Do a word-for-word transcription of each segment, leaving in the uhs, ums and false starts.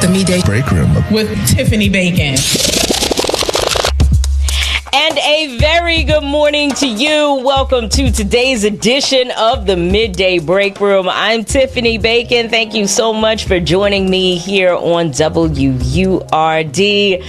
The Midday Break Room with Tiffany Bacon. And a very good morning to you. Welcome to today's edition of the Midday Break Room. I'm Tiffany Bacon. Thank you so much for joining me here on W U R D.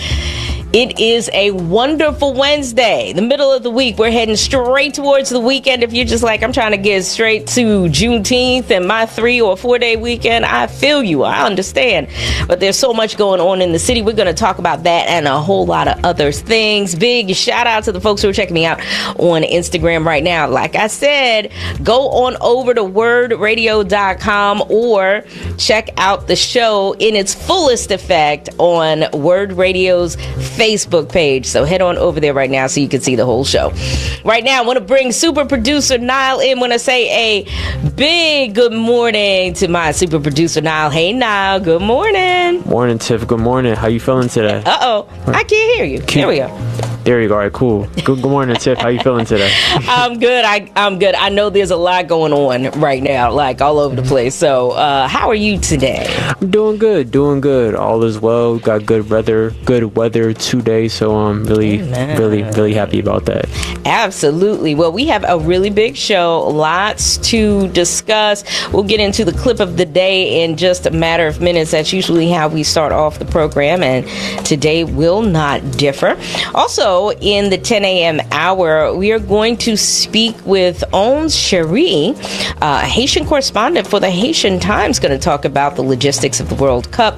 It is a wonderful Wednesday, the middle of the week. We're heading straight towards the weekend. If you're just like, I'm trying to get straight to Juneteenth and my three or four day weekend, I feel you. I understand. But there's so much going on in the city. We're going to talk about that and a whole lot of other things. Big shout out to the folks who are checking me out on Instagram right now. Like I said, go on over to word radio dot com or check out the show in its fullest effect on Word Radio's Facebook page. So head on over there right now so you can see the whole show. Right now, I want to bring super producer Nile in. I want to say a big good morning to my super producer Nile. Hey, Nile. Good morning. Morning, Tiff. Good morning. How you feeling today? Uh-oh. I can't hear you. There we go. There you go. All right, cool. Good, good morning, Tiff. How you feeling today? I'm good. I, I'm good. I know there's a lot going on right now, like all over the place. So uh, how are you today? I'm doing good. Doing good. All is well. Got good weather. Good weather today. So I'm really, Amen. really, really happy about that. Absolutely. Well, we have a really big show. Lots to discuss. We'll get into the clip of the day in just a matter of minutes. That's usually how we start off the program, and today will not differ. Also, in the ten a.m. hour, we are going to speak with Ons Cherie, uh, Haitian correspondent for the Haitian Times, going to talk about the logistics of the World Cup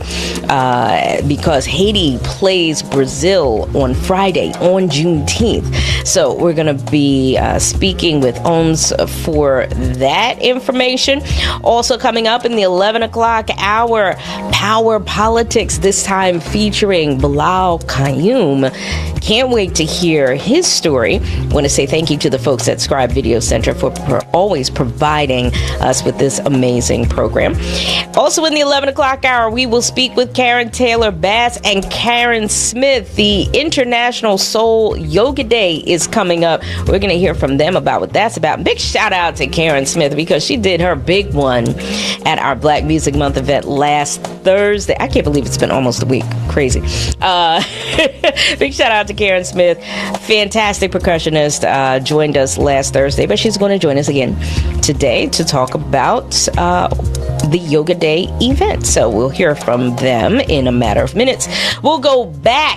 uh, because Haiti plays Brazil on Friday, on Juneteenth. So we're going to be uh, speaking with Ons for that information. Also coming up in the eleven o'clock hour, Power Politics, this time featuring Bilal Qayyum. Can't wait to hear his story. I want to say thank you to the folks at Scribe Video Center for, for always providing us with this amazing program. Also in the eleven o'clock hour, we will speak with Karen Taylor Bass and Karen Smith. The International Soul Yoga Day is coming up. We're going to hear from them about what that's about. Big shout out to Karen Smith because she did her big one at our Black Music Month event last Thursday. I can't believe it's been almost a week. Crazy. Uh, big shout out to Karen Smith, fantastic percussionist, uh, joined us last Thursday, but she's going to join us again today to talk about uh, the Yoga Day event. So we'll hear from them in a matter of minutes. We'll go back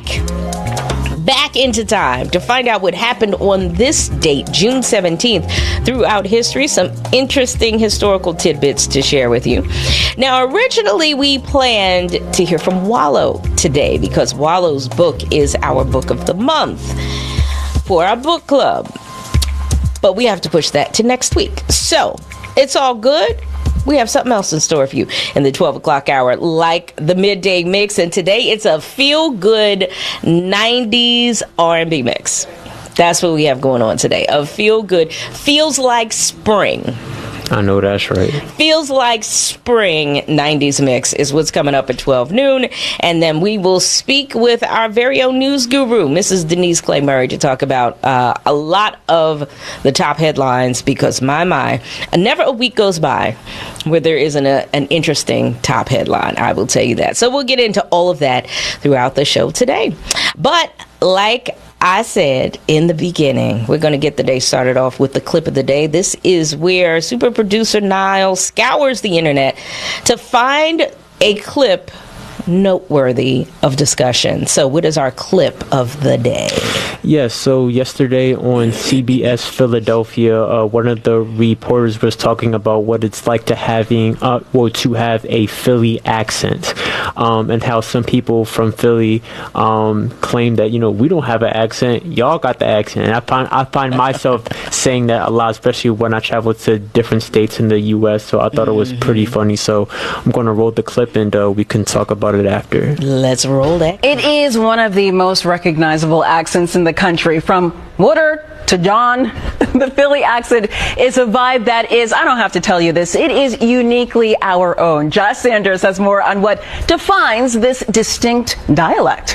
back into time to find out what happened on this date, June seventeenth, throughout history. Some interesting historical tidbits to share with you. Now, originally we planned to hear from Wallow today because Wallow's book is our book of the month for our book club. But we have to push that to next week. So it's all good. We have something else in store for you in the twelve o'clock hour, like the Midday Mix. And today it's a feel-good nineties R and B mix. That's what we have going on today. A feel-good, feels like spring. I know that's right. Feels like spring nineties mix is what's coming up at twelve noon. And then we will speak with our very own news guru, Missus Denise Clay Murray, to talk about uh, a lot of the top headlines because, my, my, never a week goes by where there isn't a, an interesting top headline. I will tell you that. So we'll get into all of that throughout the show today. But like I said in the beginning, we're going to get the day started off with the clip of the day. This is where super producer Nile scours the internet to find a clip noteworthy of discussion. So what is our clip of the day? Yes, so yesterday on C B S Philadelphia, uh, one of the reporters was talking about what it's like to having, uh, well, to have a Philly accent, um, and how some people from Philly um, claim that, you know, we don't have an accent, y'all got the accent. And I find I find myself saying that a lot, especially when I travel to different states in the U S. So I thought mm-hmm. it was pretty funny. So I'm going to roll the clip and uh, we can talk about it after. Let's roll that. It is one of the most recognizable accents in the country, from Woodard to John. The Philly accent is a vibe that is, I don't have to tell you this, it is uniquely our own. Josh Sanders has more on what defines this distinct dialect.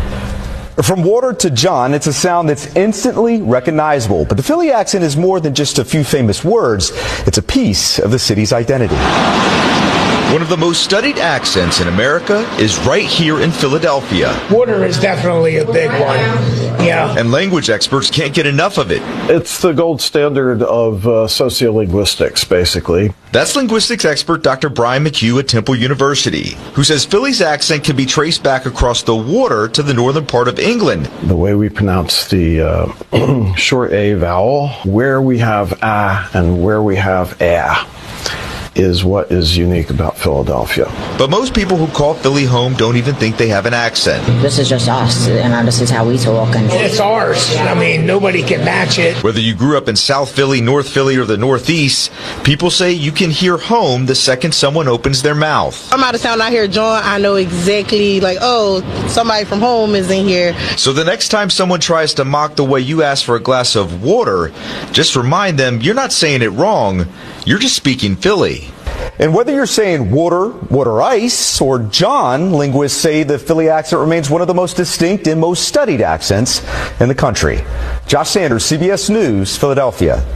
From Water to John, it's a sound that's instantly recognizable. But the Philly accent is more than just a few famous words. It's a piece of the city's identity. One of the most studied accents in America is right here in Philadelphia. Water is definitely a big one. Yeah. And language experts can't get enough of it. It's the gold standard of uh, sociolinguistics, basically. That's linguistics expert Doctor Brian McHugh at Temple University, who says Philly's accent can be traced back across the water to the northern part of England. The way we pronounce the uh, short A vowel, where we have a and where we have a, is what is unique about Philadelphia. But most people who call Philly home don't even think they have an accent. This is just us, and this is how we talk. And it's ours. I mean, nobody can match it. Whether you grew up in South Philly, North Philly, or the Northeast, people say you can hear home the second someone opens their mouth. I'm out of town, I hear John, I know exactly, like, oh, somebody from home is in here. So the next time someone tries to mock the way you ask for a glass of water, just remind them you're not saying it wrong, you're just speaking Philly. And whether you're saying water, water ice, or John, linguists say the Philly accent remains one of the most distinct and most studied accents in the country. Josh Sanders, C B S News, Philadelphia.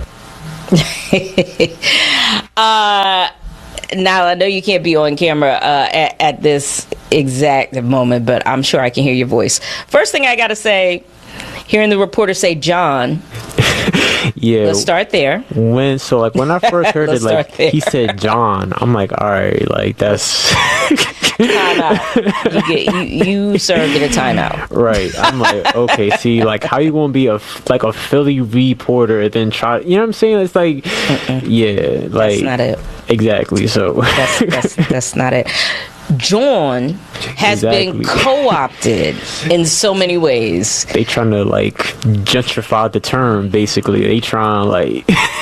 uh, now, I know you can't be on camera uh, at, at this exact moment, but I'm sure I can hear your voice. First thing I got to say, hearing the reporter say John, yeah, let's start there. When so like when I first heard it, like he said John, I'm like, all right, like that's timeout. You get you, you served in a timeout, right? I'm like, okay, see, like how you gonna be a like a Philly reporter and then try? You know what I'm saying? It's like, Mm-mm. yeah, like that's not it. Exactly. So that's that's, that's not it. John has exactly. been co-opted in so many ways. They trying to like gentrify the term, basically. They trying like.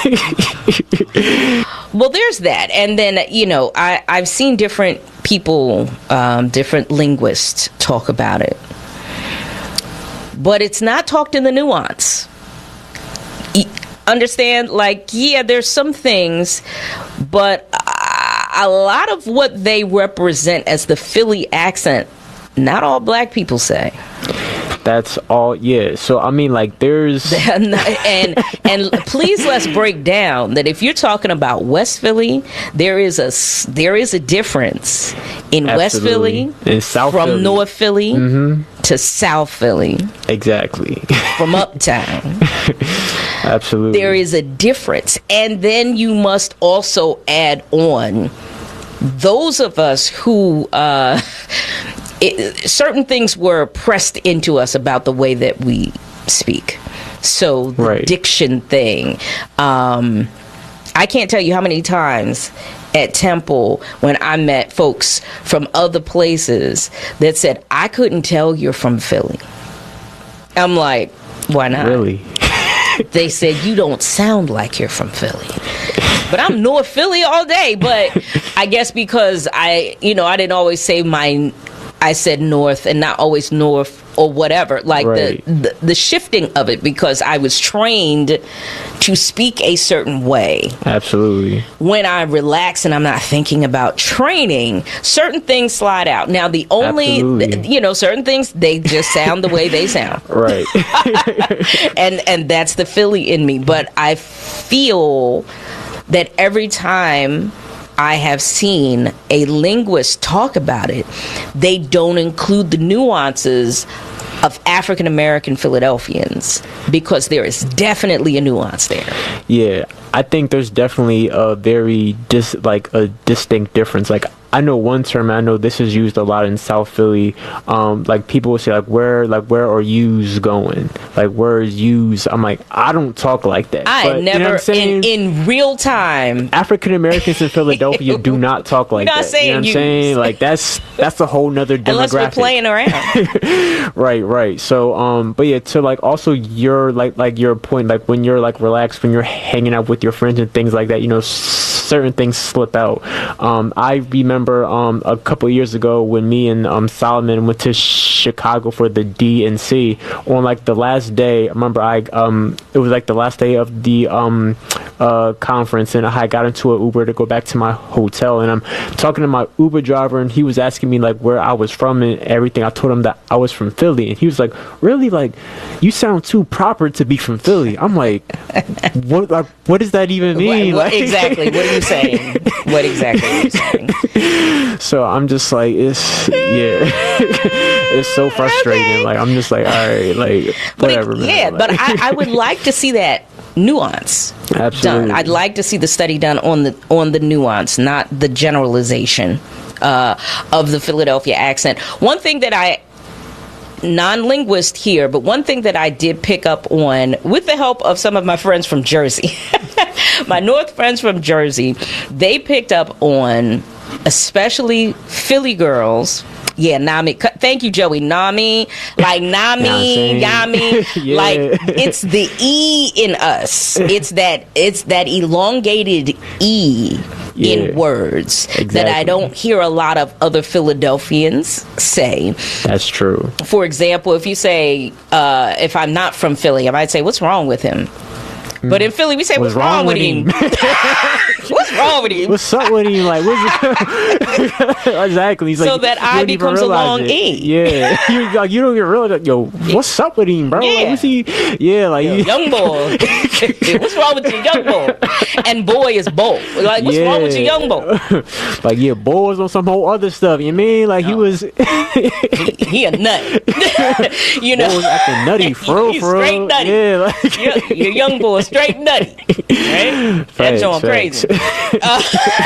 Well, there's that, and then you know I I've seen different people, um, different linguists talk about it, but it's not talked in the nuance. E- understand? Like, yeah, there's some things, but. Uh, A lot of what they represent as the Philly accent, not all black people say. That's all, yeah. So I mean, like, there's and and please let's break down that if you're talking about West Philly, there is a there is a difference in Absolutely. West Philly and South from Philly. North Philly mm-hmm. to South Philly. Exactly. From uptown. Absolutely. There is a difference, and then you must also add on those of us who. Uh, It, certain things were pressed into us about the way that we speak. So the right. diction thing. Um, I can't tell you how many times at Temple when I met folks from other places that said, I couldn't tell you're from Philly. I'm like, why not? Really? They said, you don't sound like you're from Philly. But I'm North Philly all day. But I guess because I, you know, I didn't always say my... I said north and not always north or whatever, like right. the, the the shifting of it, because I was trained to speak a certain way. Absolutely. When I relax and I'm not thinking about training, certain things slide out. Now, the only, th- you know, certain things, they just sound the way they sound. Right. and and that's the Philly in me. But I feel that every time I have seen a linguist talk about it, they don't include the nuances of African American Philadelphians, because there is definitely a nuance there. Yeah, I think there's definitely a very dis like a distinct difference. Like, I know one term, I know this is used a lot in South Philly. Um, like, people will say, like, where, like, where are yous going? Like, where is yous? I'm like, I don't talk like that. I but, never, you know what I'm saying? in, in real time. African Americans in Philadelphia do not talk like not that. Saying you know what I'm yous. saying? Like, that's that's a whole nother demographic. Unless we're playing around. Right, right. So, um, but yeah, to like also your like like your point, like when you're like relaxed, when you're hanging out with your friends and things like that, you know, certain things slip out. Um, I remember um a couple of years ago when me and um Solomon went to Chicago for the D N C on like the last day. I remember I um it was like the last day of the um uh, conference, and I got into an Uber to go back to my hotel, and I'm talking to my Uber driver, and he was asking me like where I was from and everything. I told him that I was from Philly, and he was like, "Really? Like, you sound too proper to be from Philly." I'm like, "What? Like, what does that even mean?" What, what, like, exactly. What are you saying? What exactly are you saying? So I'm just like, it's yeah, it's so frustrating. Okay. Like I'm just like, all right, like But whatever. it, man. yeah, Like, but I, I would like to see that nuance Absolutely. done. I'd like to see the study done on the on the nuance, not the generalization uh, of the Philadelphia accent. One thing that I non-linguist here, but one thing that I did pick up on with the help of some of my friends from Jersey, my North friends from Jersey, they picked up on, especially Philly girls. Yeah, Nami. Thank you, Joey. Nami, like Nami, Yami, Yeah. like it's the E in us. It's that. It's that elongated E Yeah. in words that I Exactly. don't hear a lot of other Philadelphians say. That's true. For example, if you say, uh, if I'm not from Philly, I might say, "What's wrong with him?" But in Philly, we say, "What's, wrong, with him?" What's wrong with him? What's up with him? Like, what's exactly? He's So like, that you I don't even becomes a realize long it. E. Yeah, you like you don't even realize. Like, yo, what's up with him, bro? Yeah. Like, what's he? Yeah, like Yo, you- young boy. What's wrong with your young boy? And boy is both. Like, what's wrong with your Yeah. young boy? like yeah, boy was on some whole other stuff. You mean like he was? He, he a nut. You know, Boy was acting nutty, fro, He's fro. straight nutty. Yeah, like your, your young boy is straight nutty. Right? That's Facts, going crazy. Uh,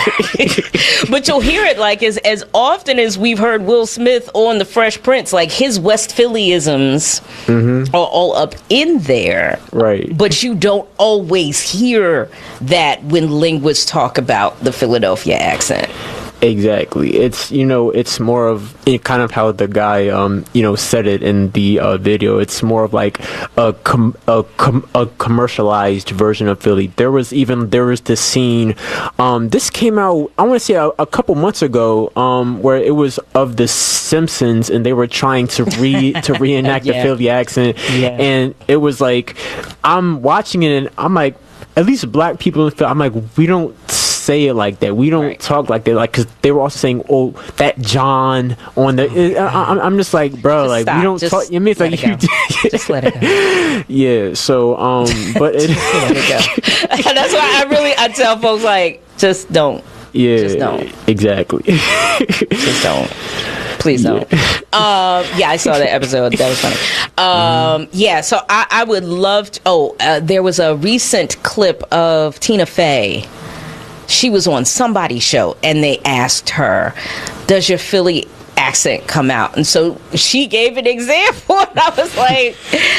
but you'll hear it like as as often as we've heard Will Smith on The Fresh Prince, like his West Phillyisms Mm-hmm. are all up in there. Right. But you don't always hear that when linguists talk about the Philadelphia accent. Exactly. It's, you know, it's more of it kind of how the guy, um, you know, said it in the uh, video. It's more of like a com- a, com- a commercialized version of Philly. There was even there was this scene. Um, this came out, I want to say a, a couple months ago, um, where it was of The Simpsons, and they were trying to re to reenact Yeah. the Philly accent, Yeah. and it was like I'm watching it, and I'm like, at least black people in Philly, I'm like, we don't say it like that. We don't Right. talk like that. Like, because they were also saying, "Oh, that John on the." I, I, I'm just like, bro, Just like stop. we don't Just talk. I mean, it's let like it you. go. Just let it go. Yeah. So, um, but it. Let it go. That's why I really I tell folks like just don't. Yeah. Just don't. Exactly. Just don't. Please don't. Um, yeah, I saw that episode. That was funny. Um, yeah, so I, I would love to. Oh, uh, there was a recent clip of Tina Fey. She was on somebody's show, and they asked her, "Does your Philly accent come out?" And so she gave an example, and I was like,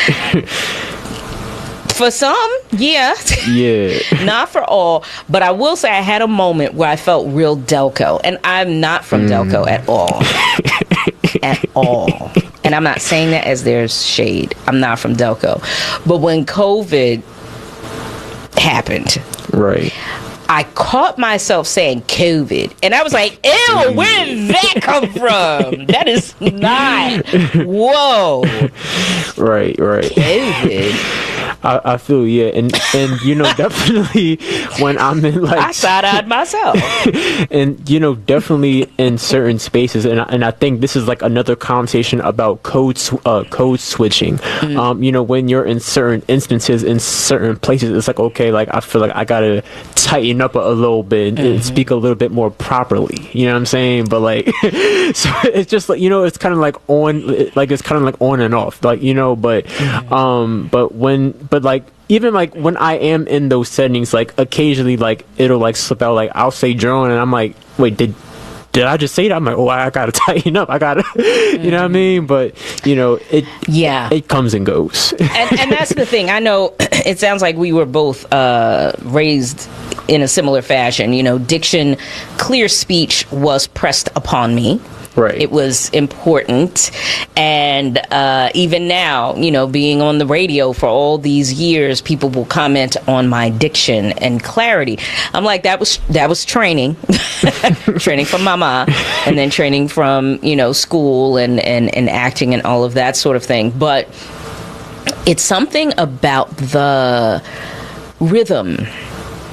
for some, yeah. Yeah. Not for all, but I will say I had a moment where I felt real Delco, and I'm not from Delco at all. At all. And I'm not saying that as there's shade. I'm not from Delco. But when COVID happened, Right. I caught myself saying COVID, and I was like, ew, where did that come from? That is not, whoa, Right. Right. COVID. I, I feel yeah, and and you know definitely when I'm in like I side-eyed myself. and you know definitely in certain spaces, and I, and I think this is like another conversation about code sw- uh, code switching. Mm. Um, you know, when you're in certain instances in certain places, it's like okay, like I feel like I gotta tighten up a, a little bit Mm-hmm. and speak a little bit more properly. You know what I'm saying? But like, so it's just like you know, it's kind of like on, like it's kind of like on and off, like you know. But Mm-hmm. um, but when but like. Even like when I am in those settings, like occasionally, like it'll like slip out. Like I'll say drone, and I'm like, wait, did did I just say that? I'm like, oh, I gotta tighten up. I gotta, you know what I mean? But you know, it Yeah. it comes and goes. and, and that's the thing. I know it sounds like we were both uh, raised in a similar fashion. You know, diction, clear speech was pressed upon me. Right. It was important. And uh, even now, you know, being on the radio for all these years, people will comment on my diction and clarity. I'm like, that was that was training. Training from mama, and then training from, you know, school and, and, and acting and all of that sort of thing. But it's something about the rhythm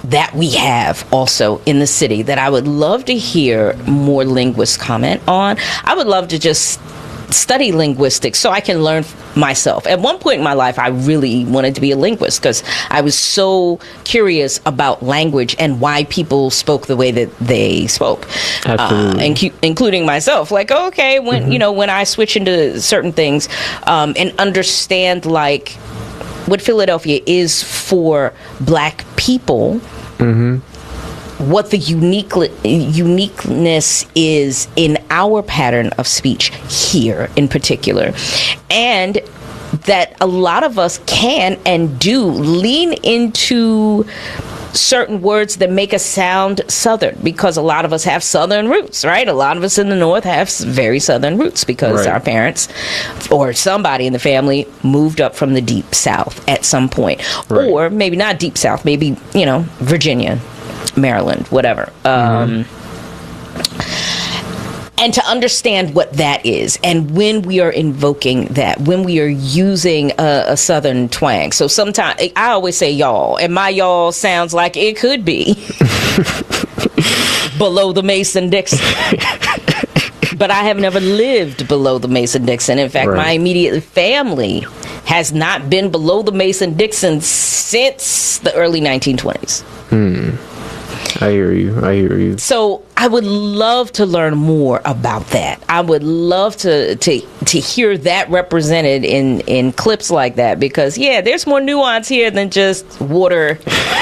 that we have also in the city that I would love to hear more linguists comment on. I would love to just study linguistics so I can learn myself. At one point in my life, I really wanted to be a linguist because I was so curious about language and why people spoke the way that they spoke, uh, inc- including myself. Like, okay, when mm-hmm. you know, when I switch into certain things um, and understand like what Philadelphia is for Black people. Mm-hmm. What the unique uniqueness is in our pattern of speech here in particular, and that a lot of us can and do lean into certain words that make us sound Southern, because a lot of us have Southern roots, right? A lot of us in the North have very Southern roots because right. our parents or somebody in the family moved up from the deep South at some point, right. or maybe not deep South, maybe, you know, Virginia, Maryland, whatever. Um, mm-hmm. And to understand what that is, and when we are invoking that, when we are using a, a Southern twang. So sometimes I always say y'all, and my y'all sounds like it could be below the Mason-Dixon. But I have never lived below the Mason-Dixon. In fact, right. my immediate family has not been below the Mason-Dixon since the early nineteen twenties. Hmm. I hear you. I hear you. So I would love to learn more about that. I would love to to to hear that represented in, in clips like that, because yeah, there's more nuance here than just water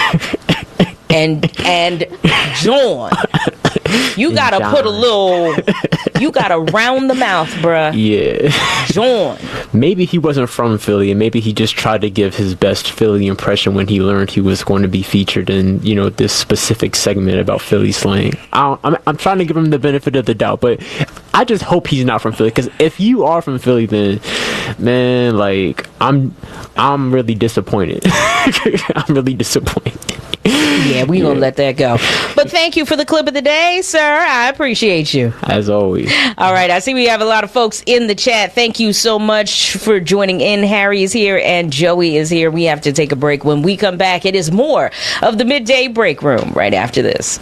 and and John. You gotta John. put a little. You gotta round the mouth, bruh. Yeah. John. Maybe he wasn't from Philly, and maybe he just tried to give his best Philly impression when he learned he was going to be featured in, you know, this specific segment about Philly slang. I don't, I'm, I'm trying to give him the benefit of the doubt, but I just hope he's not from Philly, because if you are from Philly, then, man, like, I'm, I'm really disappointed. I'm really disappointed. Yeah, we yeah. gonna let that go. But thank you for the clip of the day, sir. I appreciate you. As always. All right, I see we have a lot of folks in the chat. Thank you so much for joining in. Harry is here and Joey is here. We have to take a break. When we come back, it is more of the Midday Break Room right after this.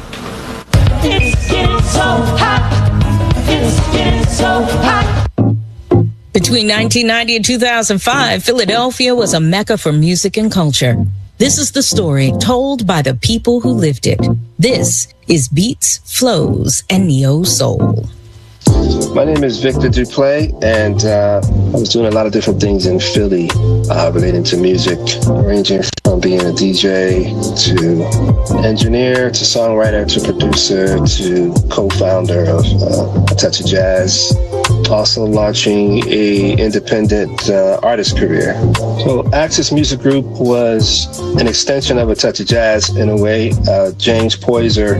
It's getting so hot. It's getting so hot. Between nineteen ninety and two thousand five, Philadelphia was a mecca for music and culture. This is the story told by the people who lived it. This is Beats, Flows, and Neo Soul. My name is Victor Duplay, and uh, I was doing a lot of different things in Philly uh, relating to music, ranging from being a D J to engineer to songwriter to producer to co-founder of uh, A Touch of Jazz. Also launching a independent uh, artist career. So Axis Music Group was an extension of A Touch of Jazz in a way. Uh, James Poyser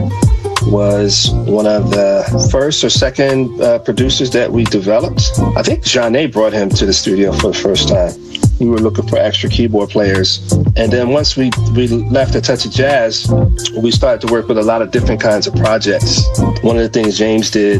was one of the first or second uh, producers that we developed. I think Jeanne brought him to the studio for the first time. We were looking for extra keyboard players. And then once we, we left A Touch of Jazz, we started to work with a lot of different kinds of projects. One of the things James did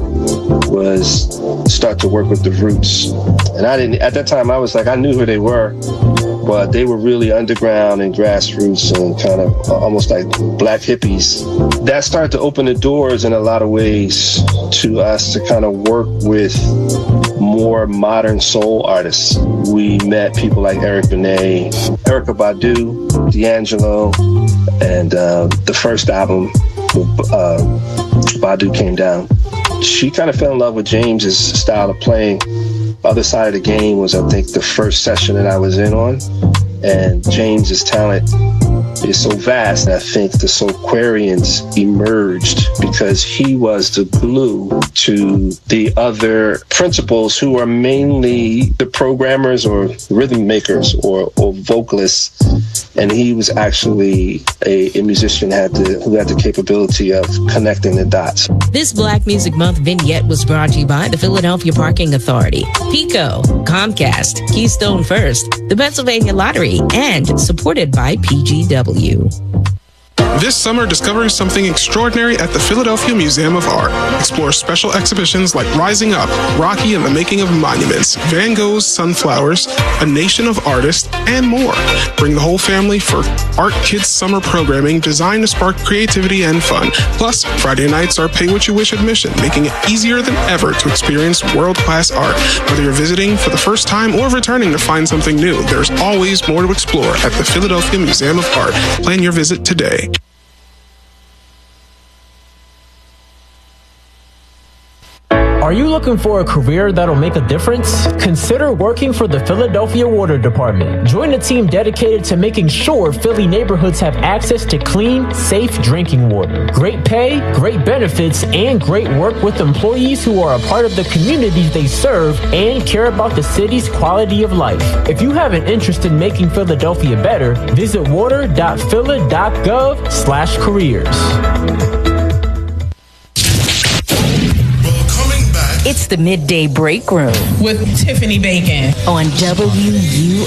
was start to work with the Roots. And I didn't, at that time, I was like, I knew who they were, but they were really underground and grassroots and kind of almost like black hippies. That started to open the doors in a lot of ways to us to kind of work with more modern soul artists. We met people like Eric Benet, Erykah Badu, D'Angelo, and uh, the first album, uh, Badu Came Down. She kind of fell in love with James's style of playing. Other Side of the Game was, I think, the first session that I was in on. And James's talent is so vast, and I think the Soulquarians emerged because he was the glue to the other principals who are mainly the programmers or rhythm makers or, or vocalists. And he was actually a, a musician had the, who had the capability of connecting the dots. This Black Music Month vignette was brought to you by the Philadelphia Parking Authority, Pico, Comcast, Keystone First, the Pennsylvania Lottery, and supported by P G W. This summer, discover something extraordinary at the Philadelphia Museum of Art. Explore special exhibitions like Rising Up, Rocky and the Making of Monuments, Van Gogh's Sunflowers, A Nation of Artists, and more. Bring the whole family for Art Kids summer programming designed to spark creativity and fun. Plus, Friday nights are pay what you wish admission, making it easier than ever to experience world-class art. Whether you're visiting for the first time or returning to find something new, there's always more to explore at the Philadelphia Museum of Art. Plan your visit today. Are you looking for a career that'll make a difference? Consider working for the Philadelphia Water Department. Join a team dedicated to making sure Philly neighborhoods have access to clean, safe drinking water. Great pay, great benefits, and great work with employees who are a part of the communities they serve and care about the city's quality of life. If you have an interest in making Philadelphia better, visit water dot phila dot gov slash careers. It's the Midday Break Room with Tiffany Bacon on W U